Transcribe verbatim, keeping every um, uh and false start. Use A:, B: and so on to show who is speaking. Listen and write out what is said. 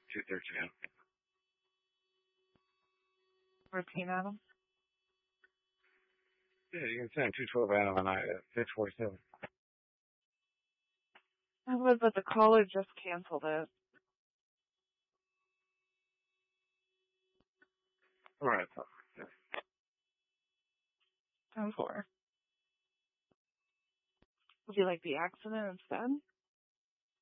A: two thirteen.
B: Repeat, Adam.
A: Yeah, you can send two twelve out of the night at six forty-seven.
B: I would, but the caller just canceled it.
A: All right.
B: ten four. Would you like the accident instead?